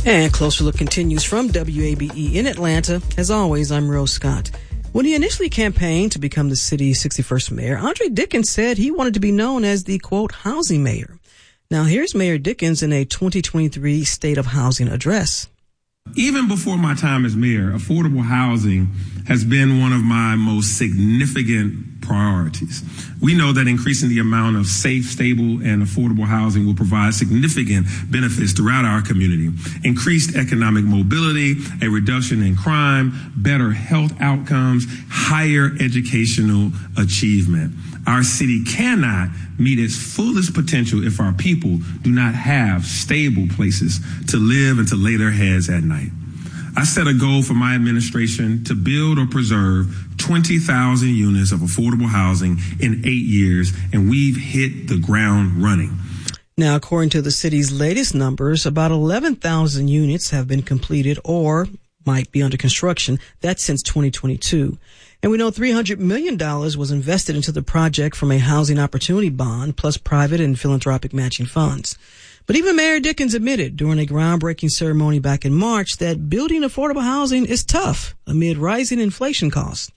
And Closer Look continues from WABE in Atlanta. As always, I'm Rose Scott. When he initially campaigned to become the city's 61st mayor, Andre Dickens said he wanted to be known as the, quote, housing mayor. Now, here's Mayor Dickens in a 2023 State of Housing address. Even before my time as mayor, affordable housing has been one of my most significant priorities. We know that increasing the amount of safe, stable, and affordable housing will provide significant benefits throughout our community. Increased economic mobility, a reduction in crime, better health outcomes, higher educational achievement. Our city cannot meet its fullest potential if our people do not have stable places to live and to lay their heads at night. I set a goal for my administration to build or preserve 20,000 units of affordable housing in 8 years, and we've hit the ground running. Now, according to the city's latest numbers, about 11,000 units have been completed or might be under construction. That's since 2022. And we know $300 million was invested into the project from a housing opportunity bond plus private and philanthropic matching funds. But even Mayor Dickens admitted during a groundbreaking ceremony back in March that building affordable housing is tough amid rising inflation costs.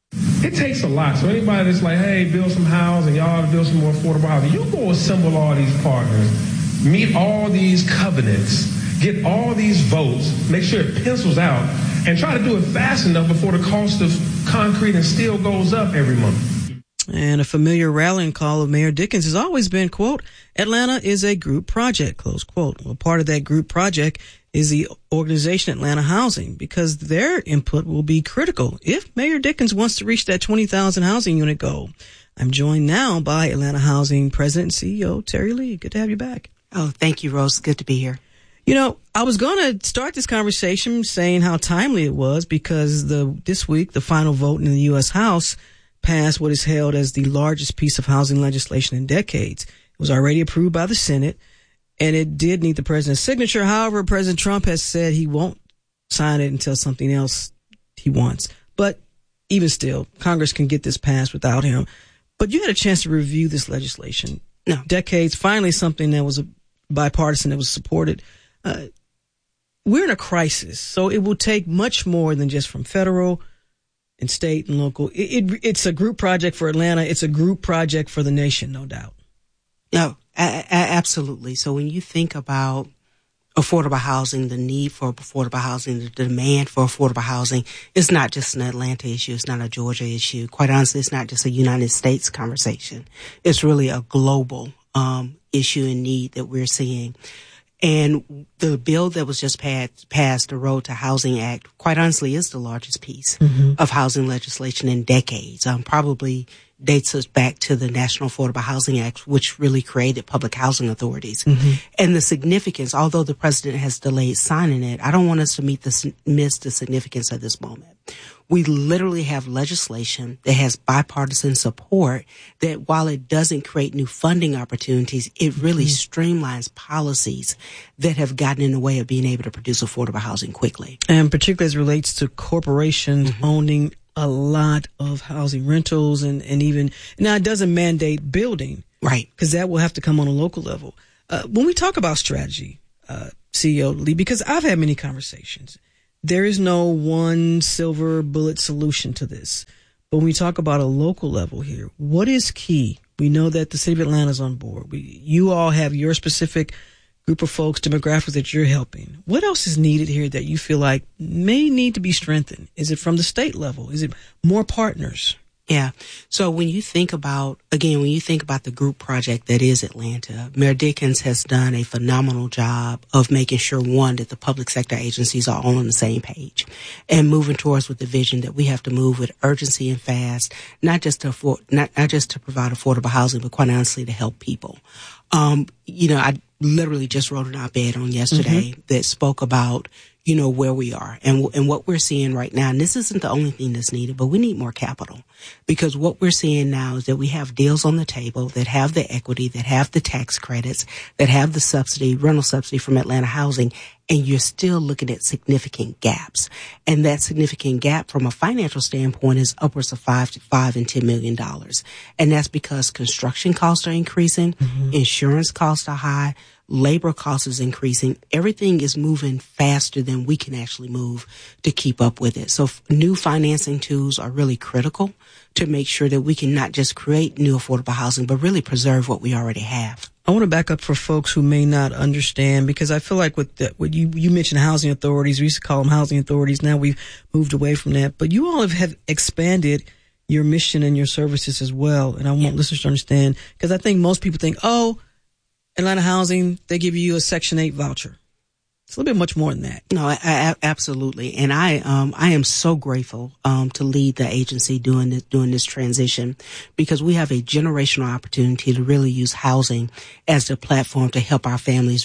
It takes a lot. So anybody that's like, hey, build some housing, y'all ought to build some more affordable housing, you go assemble all these partners, meet all these covenants, get all these votes, make sure it pencils out, and try to do it fast enough before the cost of concrete and steel goes up every month. And a familiar rallying call of Mayor Dickens has always been, quote, Atlanta is a group project, close quote. Well, part of that group project is the organization Atlanta Housing, because their input will be critical if Mayor Dickens wants to reach that 20,000 housing unit goal. I'm joined now by Atlanta Housing President and CEO Terry Lee. Good to have you back. Oh, thank you, Rose. Good to be here. You know, I was going to start this conversation saying how timely it was because this week the final vote in the U.S. House passed what is hailed as the largest piece of housing legislation in decades. It was already approved by the Senate, and it did need the president's signature. However, President Trump has said he won't sign it until something else he wants. But even still, Congress can get this passed without him. But you had a chance to review this legislation. No. Decades, finally something that was bipartisan, that was supported. We're in a crisis, so it will take much more than just from federal and state and local. It's a group project for Atlanta. It's a group project for the nation, no doubt. No, absolutely. So when you think about affordable housing, the need for affordable housing, the demand for affordable housing, it's not just an Atlanta issue. It's not a Georgia issue. Quite honestly, it's not just a United States conversation. It's really a global issue and need that we're seeing. And the bill that was just passed, the Road to Housing Act, quite honestly, is the largest piece of housing legislation in decades. Probably dates us back to the National Affordable Housing Act, which really created public housing authorities. And the significance, although the president has delayed signing it, I don't want us to miss the significance of this moment. We literally have legislation that has bipartisan support that while it doesn't create new funding opportunities, it really streamlines policies that have gotten in the way of being able to produce affordable housing quickly. And particularly as it relates to corporations owning a lot of housing rentals and even, now it doesn't mandate building. Right. Because that will have to come on a local level. When we talk about strategy, CEO Lee, because I've had many conversations, there is no one silver bullet solution to this. But when we talk about a local level here, what is key? We know that the city of Atlanta is on board. You all have your specific group of folks, demographics that you're helping. What else is needed here that you feel like may need to be strengthened? Is it from the state level? Is it more partners? Yeah. So when you think about the group project that is Atlanta, Mayor Dickens has done a phenomenal job of making sure, one, that the public sector agencies are all on the same page and moving towards with the vision that we have to move with urgency and fast, not just to provide affordable housing, but quite honestly to help people. I literally just wrote an op-ed on yesterday that spoke about, where we are and what we're seeing right now. And this isn't the only thing that's needed, but we need more capital, because what we're seeing now is that we have deals on the table that have the equity, that have the tax credits, that have the rental subsidy from Atlanta Housing, and you're still looking at significant gaps. And that significant gap from a financial standpoint is upwards of $5 and $10 million. And that's because construction costs are increasing, insurance costs are high, Labor cost is increasing. Everything is moving faster than we can actually move to keep up with it. So new financing tools are really critical to make sure that we can not just create new affordable housing, but really preserve what we already have. I want to back up for folks who may not understand, because I feel like with you mentioned housing authorities. We used to call them housing authorities. Now we've moved away from that. But you all have expanded your mission and your services as well. And I want listeners to understand, because I think most people think, oh, Atlanta Housing, they give you a Section 8 voucher. It's a little bit much more than that. No, absolutely. And I am so grateful to lead the agency doing this transition, because we have a generational opportunity to really use housing as the platform to help our families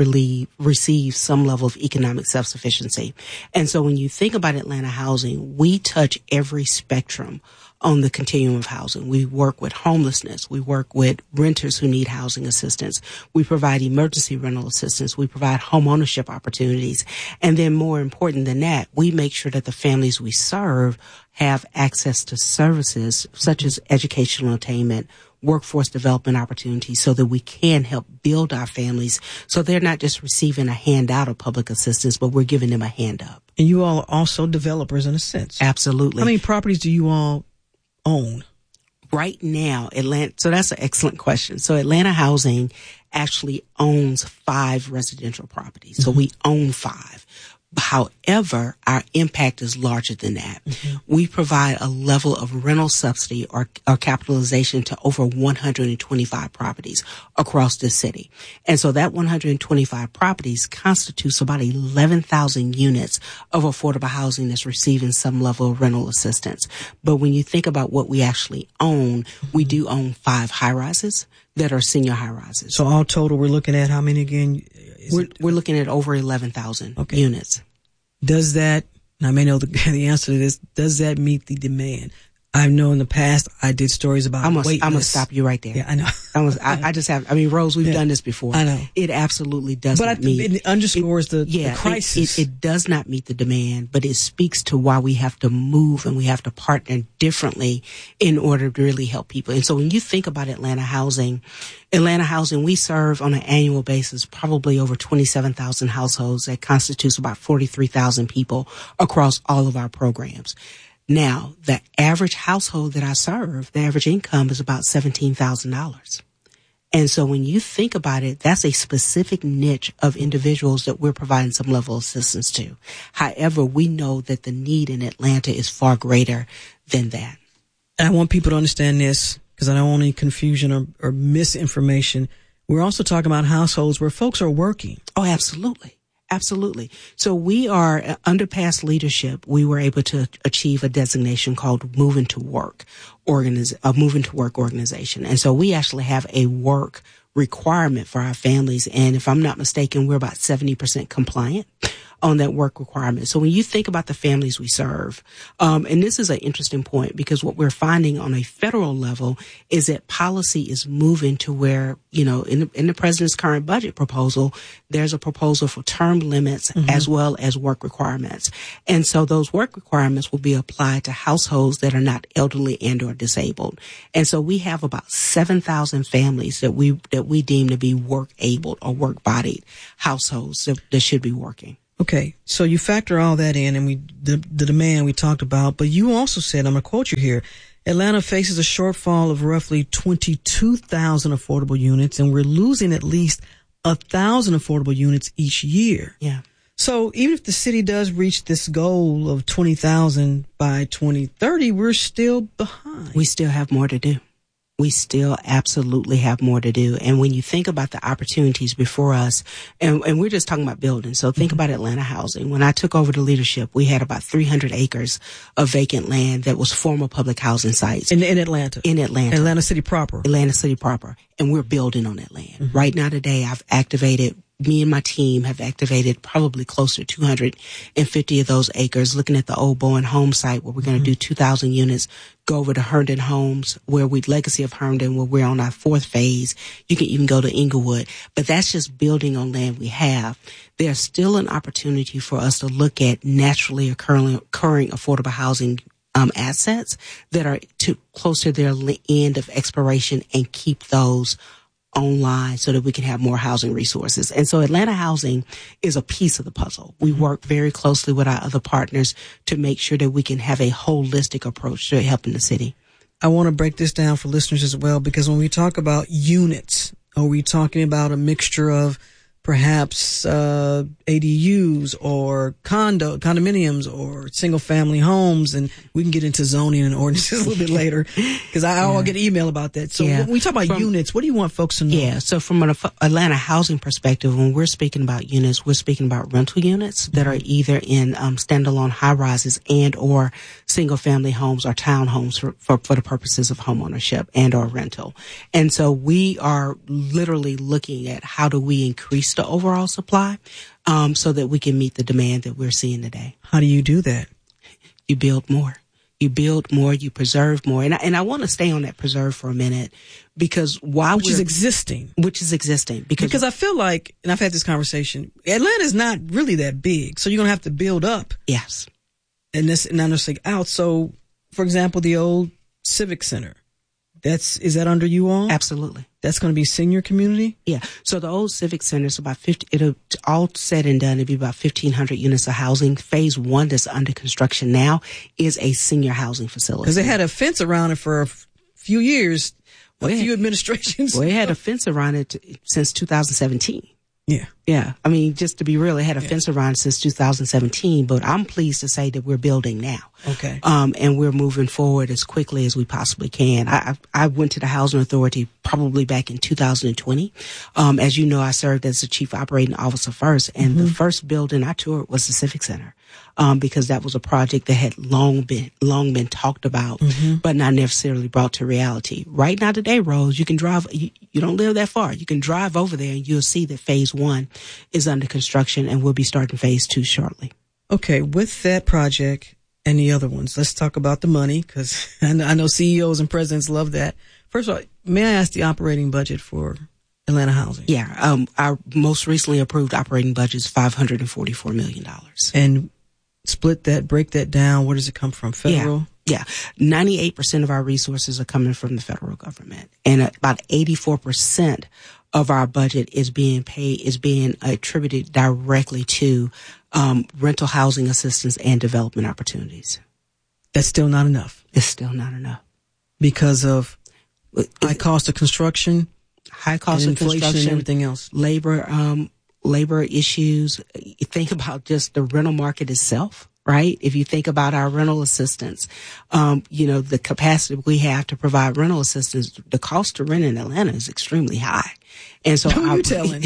receive some level of economic self-sufficiency. And so when you think about Atlanta Housing, we touch every spectrum on the continuum of housing. We work with homelessness. We work with renters who need housing assistance. We provide emergency rental assistance. We provide home ownership opportunities. And then more important than that, we make sure that the families we serve have access to services such as educational attainment, workforce development opportunities, so that we can help build our families so they're not just receiving a handout of public assistance, but we're giving them a hand up. And you all are also developers in a sense. Absolutely. How many properties do you all own? Right now, so that's an excellent question. So Atlanta Housing actually owns 5 residential properties. So we own 5. However, our impact is larger than that. We provide a level of rental subsidy or capitalization to over 125 properties across the city. And so that 125 properties constitutes about 11,000 units of affordable housing that's receiving some level of rental assistance. But when you think about what we actually own, we do own 5 high-rises that are senior high-rises. So all total, we're looking at how many again? We're looking at over 11,000 units. Does that, and I may know the answer to this, does that meet the demand? I know in the past I did stories about wait lists. I'm going to stop you right there. Yeah, I know. Rose, we've done this before. I know. It absolutely does not meet. But it underscores the crisis. It does not meet the demand, but it speaks to why we have to move and we have to partner differently in order to really help people. And so when you think about Atlanta Housing, we serve on an annual basis probably over 27,000 households. That constitutes about 43,000 people across all of our programs. Now, the average household that I serve, the average income is about $17,000. And so when you think about it, that's a specific niche of individuals that we're providing some level of assistance to. However, we know that the need in Atlanta is far greater than that. And I want people to understand this, because I don't want any confusion or misinformation. We're also talking about households where folks are working. Oh, absolutely. Absolutely. So we are, under past leadership, we were able to achieve a designation called Moving to Work organization. And so we actually have a work requirement for our families. And if I'm not mistaken, we're about 70% compliant on that work requirement. So when you think about the families we serve, and this is an interesting point, because what we're finding on a federal level is that policy is moving to where, in the president's current budget proposal, there's a proposal for term limits as well as work requirements. And so those work requirements will be applied to households that are not elderly and or disabled. And so we have about 7,000 families that we deem to be work able or work bodied households that should be working. Okay, so you factor all that in, and the demand we talked about, but you also said, I'm going to quote you here, Atlanta faces a shortfall of roughly 22,000 affordable units, and we're losing at least 1,000 affordable units each year. Yeah. So even if the city does reach this goal of 20,000 by 2030, we're still behind. We still have more to do. We still absolutely have more to do. And when you think about the opportunities before us, and we're just talking about buildings, so think about Atlanta Housing. When I took over the leadership, we had about 300 acres of vacant land that was former public housing sites. In Atlanta? In Atlanta. Atlanta City proper. Atlanta City proper. And we're building on that land. Right now today, me and my team have activated probably close to 250 of those acres, looking at the old Bowen Home site where we're going to do 2,000 units, go over to Herndon Homes, Legacy of Herndon, where we're on our 4th phase. You can even go to Inglewood, but that's just building on land we have. There's still an opportunity for us to look at naturally occurring affordable housing assets that are too close to their end of expiration and keep those online so that we can have more housing resources. And so Atlanta Housing is a piece of the puzzle. We work very closely with our other partners to make sure that we can have a holistic approach to helping the city. I want to break this down for listeners as well, because when we talk about units, are we talking about a mixture of perhaps ADUs or condominiums or single family homes? And we can get into zoning and ordinances a little bit later, because I'll get an email about that. So when we talk about units, what do you want folks to know? Yeah, so from an Atlanta housing perspective, when we're speaking about units, we're speaking about rental units that are either in standalone high rises and or single family homes or townhomes for the purposes of homeownership and or rental. And so we are literally looking at how do we increase the overall supply so that we can meet the demand that we're seeing today. How do you do that? You build more. You build more, you preserve more. And I want to stay on that preserve for a minute, because which is existing. Because I feel like, and I've had this conversation, Atlanta's not really that big, so you're going to have to build up. Yes. And this not necessarily out. So, for example, the old Civic Center, is that under you all? Absolutely. That's going to be senior community? Yeah. So the old Civic Center is about 50, it'll all said and done, it'll be about 1,500 units of housing. Phase 1 that's under construction now is a senior housing facility. Because they had a fence around it for a few years, a few administrations. Well, they had a fence around it since 2017. Yeah. Yeah. I mean, just to be real, it had a fence around since 2017, but I'm pleased to say that we're building now. Okay. And we're moving forward as quickly as we possibly can. I went to the Housing Authority probably back in 2020. As you know, I served as the Chief Operating Officer first, and the first building I toured was the Civic Center. Because that was a project that had long been talked about, but not necessarily brought to reality. Right now today, Rose, you can drive, you don't live that far. You can drive over there and you'll see that phase 1 is under construction, and we'll be starting phase 2 shortly. Okay. With that project and the other ones, let's talk about the money, because I know CEOs and presidents love that. First of all, may I ask the operating budget for Atlanta Housing? Yeah. Our most recently approved operating budget is $544 million. And break that down. Where does it come from? Federal? Yeah. 98% of our resources are coming from the federal government, and about 84% of our budget is being attributed directly to rental housing assistance and development opportunities. That's still not enough. It's still not enough because of high cost of construction, inflation, and everything else. Labor issues. You think about just the rental market itself, right? If you think about our rental assistance, the capacity we have to provide rental assistance, the cost to rent in Atlanta is extremely high. And so who are you telling?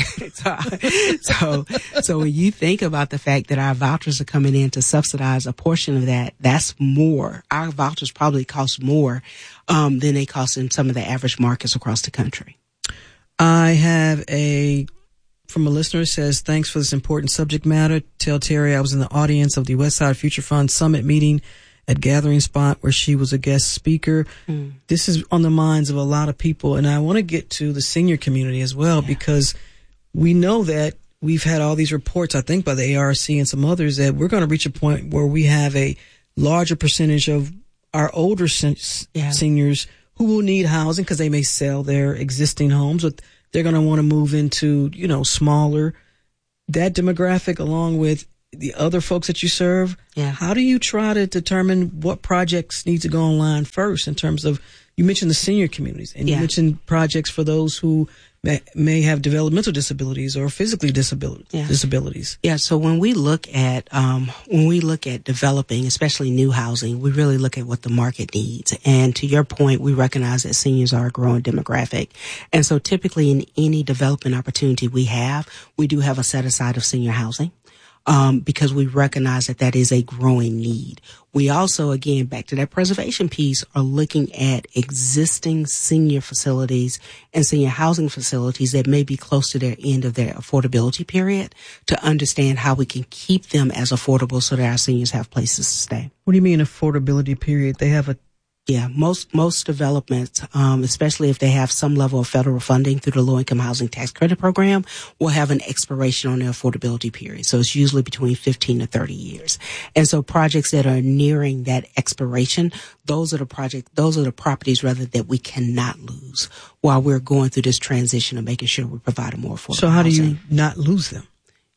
So when you think about the fact that our vouchers are coming in to subsidize a portion of that, that's more. Our vouchers probably cost more than they cost in some of the average markets across the country. I have from a listener who says, thanks for this important subject matter. Tell Terry I was in the audience of the Westside Future Fund Summit meeting at Gathering Spot, where she was a guest speaker. This is on the minds of a lot of people. And I want to get to the senior community as well, because we know that we've had all these reports, I think by the ARC and some others, that we're going to reach a point where we have a larger percentage of our older seniors who will need housing because they may sell their existing homes, but they're going to want to move into, smaller. That demographic, along with the other folks that you serve, how do you try to determine what projects need to go online first in terms of, you mentioned the senior communities, and you mentioned projects for those who may have developmental disabilities or physically disabilities. Yeah. So when we look at developing, especially new housing, we really look at what the market needs. And to your point, we recognize that seniors are a growing demographic. And so typically in any development opportunity we do have a set aside of senior housing. Because we recognize that is a growing need. We also, again, back to that preservation piece, are looking at existing senior facilities and senior housing facilities that may be close to their end of their affordability period to understand how we can keep them as affordable so that our seniors have places to stay. What do you mean affordability period? They have Yeah, most developments, especially if they have some level of federal funding through the Low-Income Housing Tax Credit Program, will have an expiration on their affordability period. So it's usually between 15 to 30 years. And so projects that are nearing that expiration, those are the properties rather that we cannot lose while we're going through this transition of making sure we provide a more affordable So how housing. do you not lose them?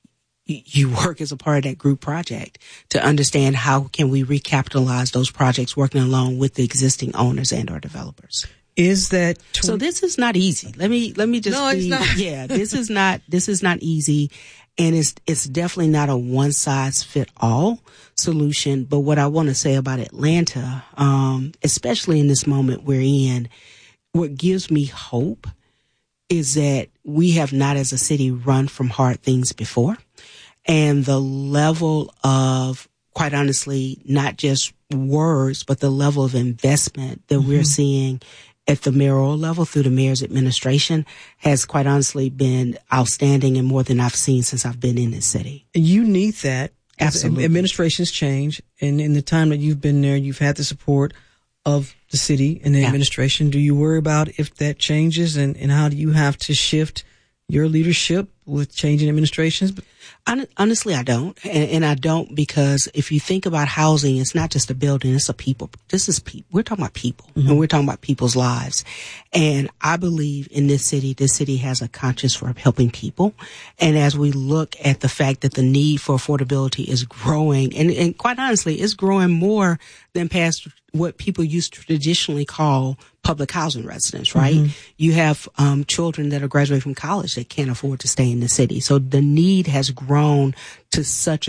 You work as a part of that group project to understand how can we recapitalize those projects working along with the existing owners and or developers. Is that So this is not easy. Let me just it's not. Yeah, this is not easy, and it's definitely not a one size fit all solution. But what I want to say about Atlanta, especially in this moment we're in, what gives me hope is that we have not as a city run from hard things before. And the level of, quite honestly, not just words, but the level of investment that we're seeing at the mayoral level through the mayor's administration has quite honestly been outstanding and more than I've seen since I've been in this city. You need that. Absolutely. Administrations change. And in the time that you've been there, you've had the support of the city and the administration. Do you worry about if that changes and how do you have to shift your leadership with changing administrations? Honestly, I don't. And I don't because if you think about housing, it's not just a building, it's a people. This is people. We're talking about people and we're talking about people's lives. And I believe in this city has a conscience for helping people. And as we look at the fact that the need for affordability is growing and quite honestly, it's growing more than past what people used to traditionally call public housing residents, right? You have children that are graduating from college that can't afford to stay in the city. So the need has grown to such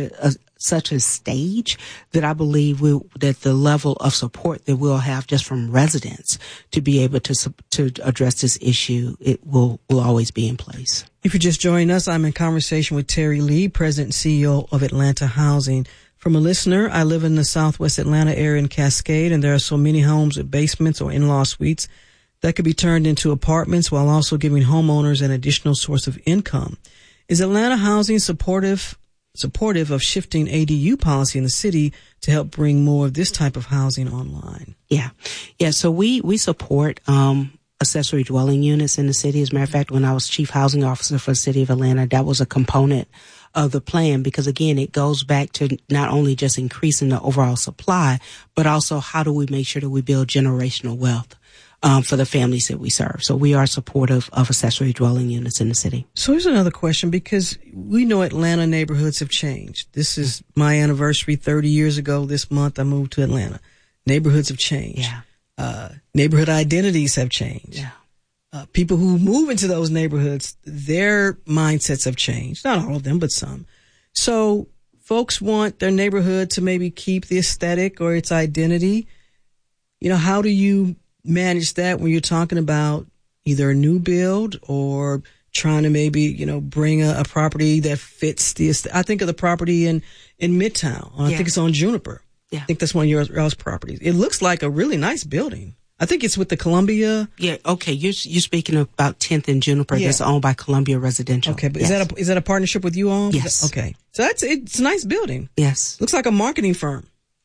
a stage that I believe that the level of support that we'll have just from residents to be able to address this issue, it will always be in place. If you're just joining us, I'm in conversation with Terry Lee, President and CEO of Atlanta Housing. From a listener, I live in the Southwest Atlanta area in Cascade, and there are so many homes with basements or in-law suites that could be turned into apartments while also giving homeowners an additional source of income. Is Atlanta Housing supportive of shifting ADU policy in the city to help bring more of this type of housing online? Yeah. So we support accessory dwelling units in the city. As a matter of fact, when I was chief housing officer for the city of Atlanta, that was a component of the plan because, again, it goes back to not only just increasing the overall supply, but also how do we make sure that we build generational wealth for the families that we serve. So we are supportive of accessory dwelling units in the city. So here's another question, because we know Atlanta neighborhoods have changed. This is my anniversary 30 years ago. This month I moved to Atlanta. Neighborhoods have changed. Neighborhood identities have changed. People who move into those neighborhoods, their mindsets have changed. Not all of them, but some. So folks want their neighborhood to maybe keep the aesthetic or its identity. How do you manage that when you're talking about either a new build or trying to maybe, bring a property that fits the aesthetic? I think of the property in Midtown. I think it's on Juniper. I think that's one of your properties. It looks like a really nice building. I think it's with the Columbia. Yeah. Okay. You're speaking about 10th and Juniper. That's owned by Columbia Residential. Okay. But is that a partnership with you all? Yes. Okay. So it's a nice building. Yes. Looks like a marketing firm.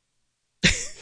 It's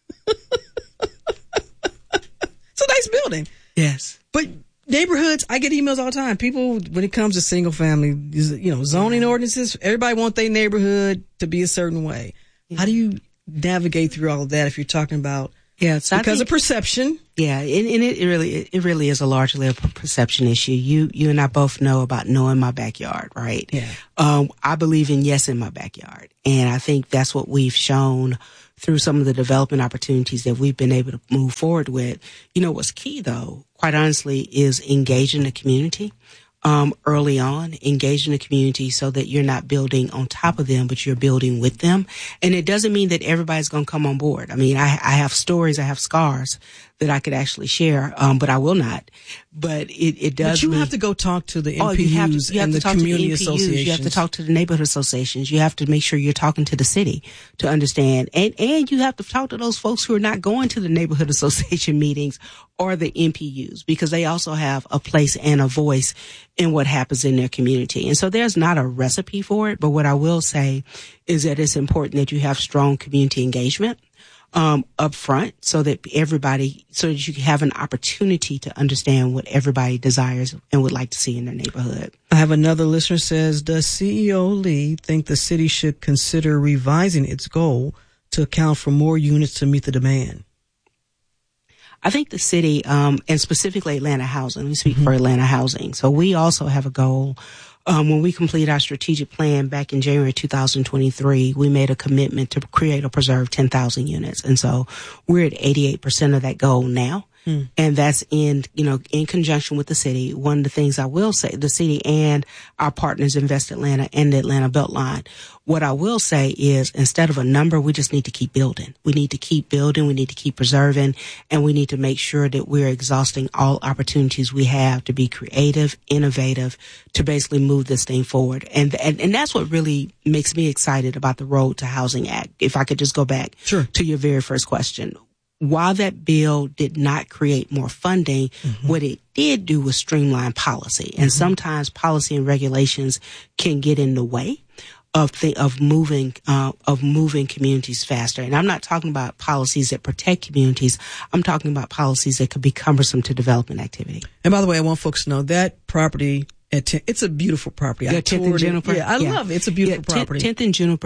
a nice building. Yes. But neighborhoods, I get emails all the time. People, when it comes to single family, zoning ordinances, everybody want their neighborhood to be a certain way. How do you navigate through all of that if you're talking about because of perception? Yeah, and it really is largely a perception issue. You and I both know about knowing my backyard, right? Yeah. I believe in in my backyard, and I think that's what we've shown through some of the development opportunities that we've been able to move forward with. What's key though, quite honestly, is engaging the community. Early on, engage in the community so that you're not building on top of them, but you're building with them. And it doesn't mean that everybody's going to come on board. I mean, I have stories, I have scars that I could actually share, but I will not. But it does. But you have to go talk to the MPUs and the community associations. You have to talk to the neighborhood associations. You have to make sure you're talking to the city to understand. And you have to talk to those folks who are not going to the neighborhood association meetings or the MPUs, because they also have a place and a voice in what happens in their community. And so there's not a recipe for it. But what I will say is that it's important that you have strong community engagement. up front so that you can have an opportunity to understand what everybody desires and would like to see in their neighborhood. I have another listener says, does CEO Lee think the city should consider revising its goal to account for more units to meet the demand? I think the city, and specifically Atlanta Housing, we speak for Atlanta Housing. So we also have a goal. When we complete our strategic plan back in January 2023, we made a commitment to create or preserve 10,000 units. And so we're at 88% of that goal now. And that's in conjunction with the city. One of the things I will say, the city and our partners, Invest Atlanta and the Atlanta Beltline, what I will say is instead of a number, we just need to keep building. We need to keep building. We need to keep preserving, and we need to make sure that we're exhausting all opportunities we have to be creative, innovative, to basically move this thing forward. And that's what really makes me excited about the Road to Housing Act. If I could just go back to your very first question. While that bill did not create more funding, what it did do was streamline policy. And sometimes policy and regulations can get in the way of moving communities faster. And I'm not talking about policies that protect communities. I'm talking about policies that could be cumbersome to development activity. And by the way, I want folks to know that property it's a beautiful property. Yeah, 10th and Juniper. I love it. It's a beautiful property. 10th and Juniper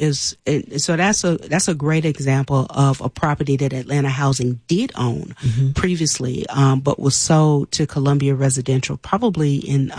so that's a great example of a property that Atlanta Housing did own previously, but was sold to Columbia Residential probably in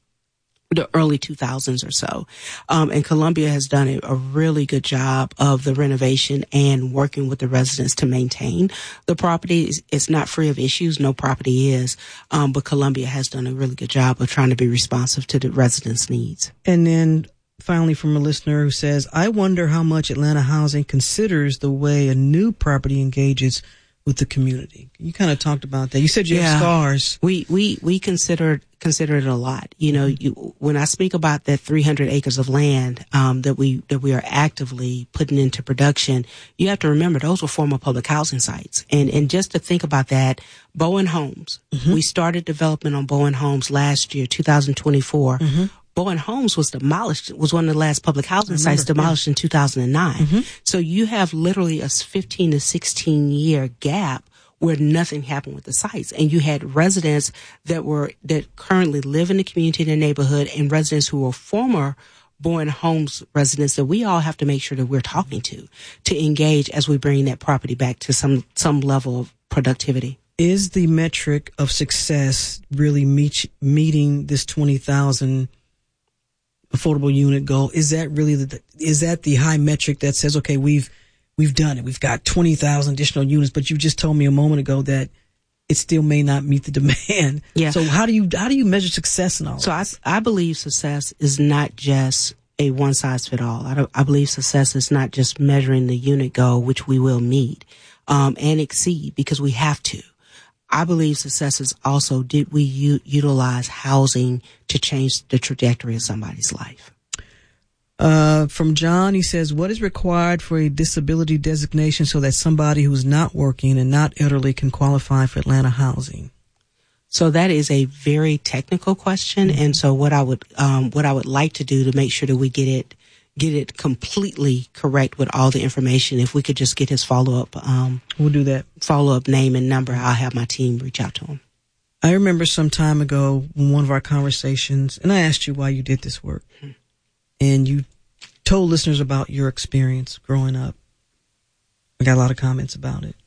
the early 2000s or so. And Columbia has done a really good job of the renovation and working with the residents to maintain the property. It's not free of issues. No property is. But Columbia has done a really good job of trying to be responsive to the residents' needs. And then finally from a listener who says, I wonder how much Atlanta Housing considers the way a new property engages with the community. You kind of talked about that. You said you have scars. We consider it a lot. When I speak about that 300 acres of land that we are actively putting into production, you have to remember those were former public housing sites. And just to think about that, Bowen Homes. We started development on Bowen Homes last year, 2024. Bowen Homes was demolished, was one of the last public housing sites demolished in 2009. So you have literally a 15 to 16 year gap where nothing happened with the sites. And you had residents that currently live in the community, in the neighborhood, and residents who were former Bowen Homes residents that we all have to make sure that we're talking to engage as we bring that property back to some level of productivity. Is the metric of success really meeting this 20,000 affordable unit goal? Is that really the high metric that says, okay, we've done it. We've got 20,000 additional units, but you just told me a moment ago that it still may not meet the demand. Yeah. So how do you measure success in all so this? I believe success is not just a one size fit all. I believe success is not just measuring the unit goal, which we will meet, and exceed because we have to. I believe success is also, did we utilize housing to change the trajectory of somebody's life? From John, he says, what is required for a disability designation so that somebody who's not working and not elderly can qualify for Atlanta Housing? So that is a very technical question. And so what I would like to do to make sure that we get it completely correct with all the information, if we could just get his follow-up. We'll do that. Follow-up name and number. I'll have my team reach out to him. I remember some time ago in one of our conversations, and I asked you why you did this work. And you told listeners about your experience growing up. I got a lot of comments about it.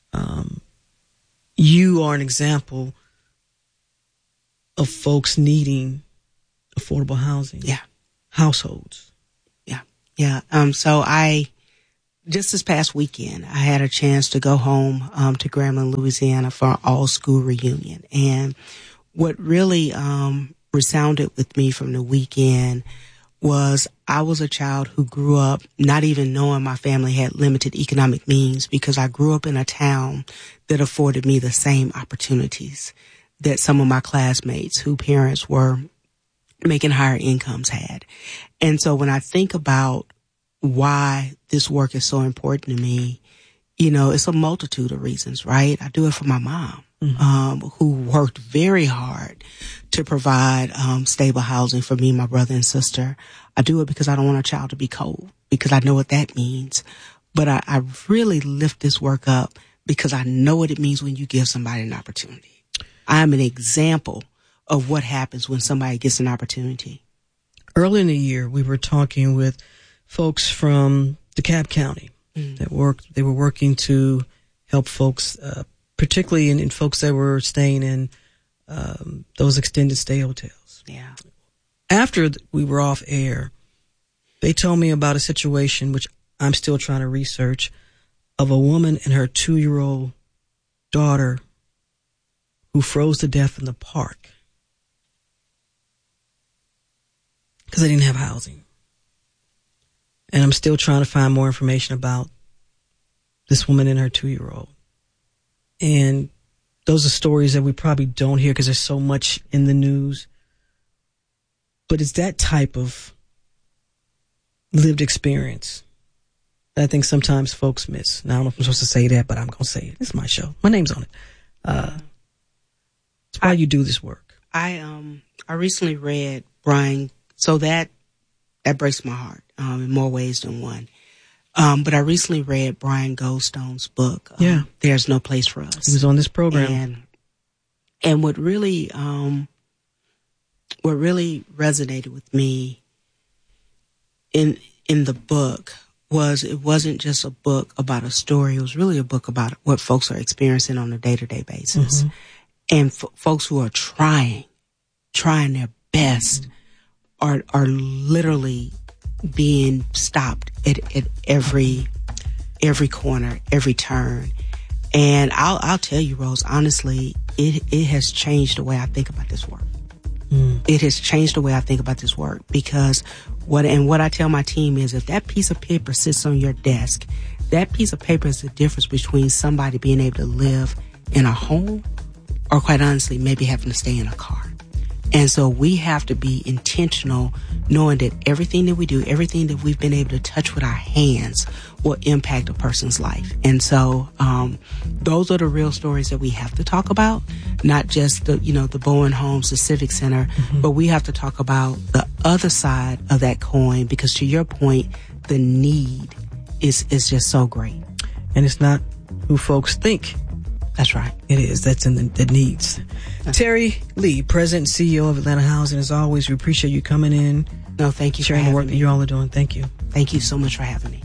You are an example of folks needing affordable housing. Yeah. Households. Yeah. So just this past weekend, I had a chance to go home to Grambling, Louisiana for an all-school reunion. And what really resounded with me from the weekend was I was a child who grew up not even knowing my family had limited economic means, because I grew up in a town that afforded me the same opportunities that some of my classmates whose parents were making higher incomes had. And so when I think about why this work is so important to me, it's a multitude of reasons, right? I do it for my mom, who worked very hard to provide stable housing for me, my brother and sister. I do it because I don't want a child to be cold, because I know what that means. But I really lift this work up because I know what it means when you give somebody an opportunity. I'm an example of what happens when somebody gets an opportunity. Early in the year, we were talking with folks from DeKalb County that worked. They were working to help folks, particularly in folks that were staying in those extended stay hotels. Yeah. After we were off air, they told me about a situation which I'm still trying to research, of a woman and her 2-year-old daughter who froze to death in the park because they didn't have housing. And I'm still trying to find more information about this woman and her 2-year-old. And those are stories that we probably don't hear because there's so much in the news. But it's that type of lived experience that I think sometimes folks miss. Now, I don't know if I'm supposed to say that, but I'm going to say it. It's my show. My name's on it. It's why you do this work. I recently read Brian, so that breaks my heart in more ways than one. But I recently read Brian Goldstone's book, There's No Place for Us. He was on this program. And what really resonated with me in the book was it wasn't just a book about a story. It was really a book about what folks are experiencing on a day-to-day basis. And folks who are trying their best are literally being stopped at every corner, every turn. And I'll tell you, Rose, honestly, it has changed the way I think about this work. It has changed the way I think about this work because what I tell my team is if that piece of paper sits on your desk, that piece of paper is the difference between somebody being able to live in a home or, quite honestly, maybe having to stay in a car. And so we have to be intentional, knowing that everything that we do, everything that we've been able to touch with our hands will impact a person's life. And so those are the real stories that we have to talk about, not just the Bowen Homes, the Civic Center, but we have to talk about the other side of that coin because, to your point, the need is just so great. And it's not who folks think. That's right. It is. That's in the needs. Terry Lee, President and CEO of Atlanta Housing. As always, we appreciate you coming in. No, thank you for sharing the work having that me. you all are doing. Thank you. Thank you so much for having me.